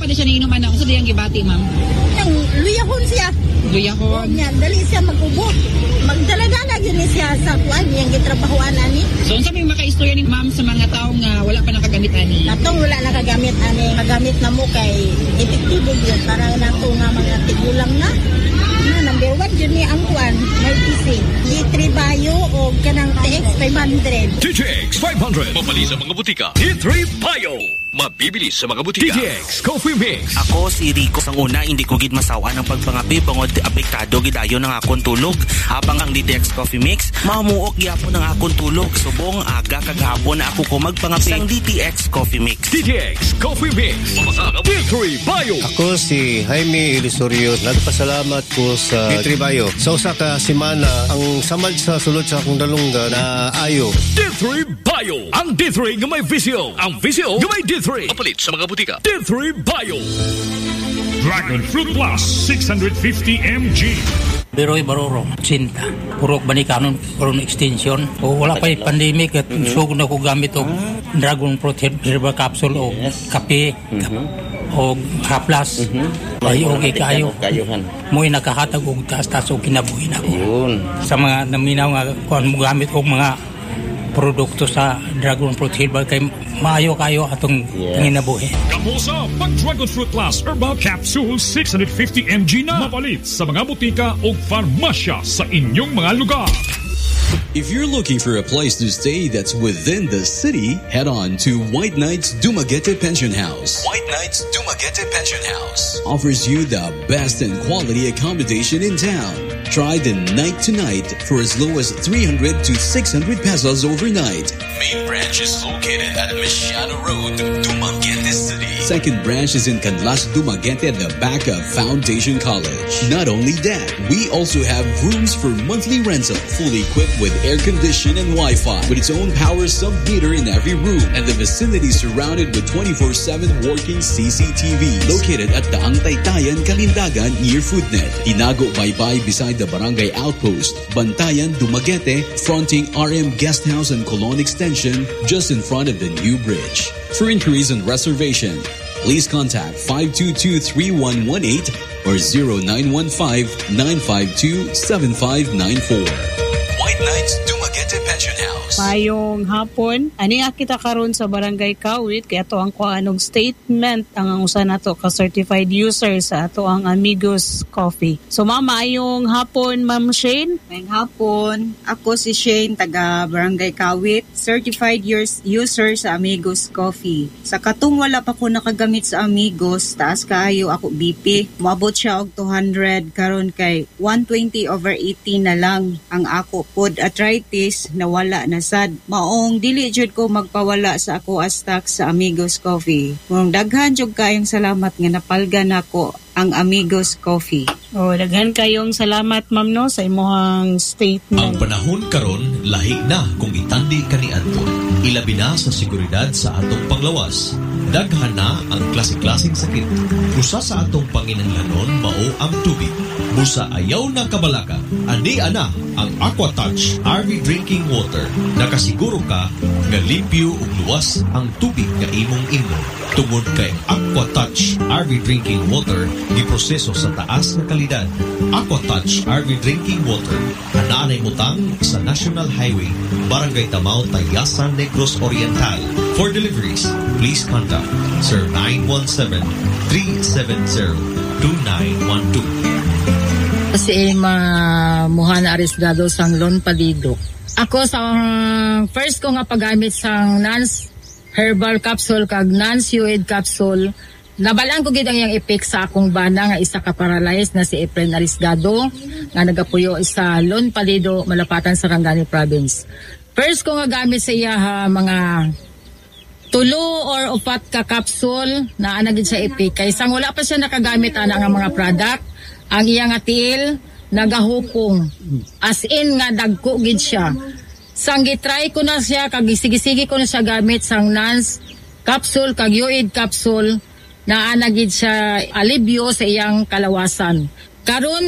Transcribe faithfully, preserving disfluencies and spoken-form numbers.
pa siya niinuman na. Kung sa diyang gibati, ma'am? Yung luyahon siya. Luyahon? Yan, dali siya mag-ubo. Magdala-dala yun siya sa kuan, yung gitrabahoan ani. So, unsa may makaistorya ni ma'am sa mga taong uh, wala pa nakagamit ani? Natong wala nakagamit ani. Magamit na mo kay epektibo yun. Para nato nga mga tigulang na. Na, number one, yun ni ang kuan. May P C. D three Bio o kanang T X five hundred. T T X five hundred. Mabali sa mga butika. D three Bio. Mabibili sa mga butika. T T X Coffee Mix. Ako si Rico. Sang una, hindi ko gid masawa ng pagpangapi bangod apektado gidayo ng akong tulog. Habang ang D T X Coffee Mix, mamuok gyapon ng akong tulog. Subong aga kagahapon na ako ko magpangapi sang D T X Coffee Mix. D T X Coffee Mix. D three Bio. Ako si Jaime Elisorio. Nagpasalamat ko sa D three Bio. Sa usa ka semana, ang samad sa sulod sa akong dalungga na ayo. D three Bio. Ang D three nga may visio. Ang visio nga may D three. Mapalit sa mga butika. D three Bio. Dragon Fruit Plus six fifty milligrams. Beroy Baroro, Cinta. Purok Banikanon, Purok Extension. O wala pa yung pandemic at mm-hmm. So na ko gamit o mm-hmm. Dragon Fruit Herbal Capsule o yes. Kape mm-hmm. o Haplas. Mm-hmm. Ay okay kayo. Mo'y nakahatag o taas-taas o kinabuhin ako. Yun. Sa mga naminaw nga kung mo gamit o mga produkto sa Dragon Fruit Herbal kay maayo kayo atong yes. Nginabuhi. Kamusa pag Dragon Fruit Plus Herbal Capsule six fifty milligrams na mapalit sa mga butika o farmasya sa inyong mga lugar. If you're looking for a place to stay that's within the city, head on to White Knights Dumaguete Pension House. White Knights Dumaguete Pension House offers you the best and quality accommodation in town. Try the night to night for as low as three hundred to six hundred pesos overnight. Main branch is located at Mesiano Road, Dumaguete City. Second branch is in Canlas, Dumaguete at the back of Foundation College. Not only that, we also have rooms for monthly rental, fully equipped with air condition and Wi-Fi, with its own power sub-meter in every room, and the vicinity surrounded with twenty-four seven working C C T Vs. Located at Daang Taytayan, Kalindagan, near Foodnet. Tinago Baybay beside the Barangay Outpost. Bantayan, Dumaguete, fronting R M Guest House and Colon Extension, just in front of the new bridge. For inquiries and reservation, please contact five two two, three one one eight or zero nine one five, nine five two, seven five nine four. White Knights Dumaguete Pension House. Mayong hapon, ani kita karon sa Barangay Kawit kaya to ang kuanong statement ang usa nato ka certified user sa ato ang Amigos Coffee. So mama, ayong hapon Ma'am Shane. Mayong hapon, ako si Shane taga Barangay Kawit, certified user sa Amigos Coffee. Sa katong wala pa ko nakagamit sa Amigos, taas kaayo ako B P. Moabot siya og two hundred karon kay one twenty over eighty na lang ang ako pod arthritis na wala na sad. Maong dili jud ko magpawala sa ako astak sa Amigos Coffee. Kung daghan jud kayong salamat nga napalgan nako ang Amigos Coffee. Oh, daghan kayong salamat ma'am no sa imong statement. Ang panahon karon lahi na kung itandi kaniadto. Ilabi na sa seguridad sa atong panglawas. Daghan na ang klase-klaseng sakit. Usa sa atong panginahanglanon mao ang tubig. Busa ayaw na kabalaka. Andi ana ang AquaTouch R V Drinking Water. Nakasiguro ka nga limpyo ug luwas ang tubig nga imong inom. Tungod kay AquaTouch R V Drinking Water giproseso sa taas nga kalidad. AquaTouch R V Drinking Water anaanay mutang sa National Highway, Barangay Tamao, Tayasan, Negros Oriental. For deliveries, please contact Sir nine one seven, three seven zero, two nine one two. Si Emma Mohana Arisdado sang Lon Palido. Ako sa first ko nga paggamit sang Nance Herbal Capsule kag Nance Uid Capsule, nabalaan ko gid ang iyang effect sa akong bana nga isa ka paralyzed na si Efren Arisdado nga nagapuyo sa Lon Palido, Malapatan, Sarangani Province. First ko nga gamit sa iya ha, mga tulo or upat ka capsule na anagid sa effect. Kay sang wala pa siya nakagamit ana nga mga product, ang iyang atiil nagahupong. As in nga dagko gid siya. Sang gitry ko na siya, kag sige-sige ko na siya gamit sang Nance capsule kag Uid capsule na anagid siya alibyo sa iyang kalawasan. Karon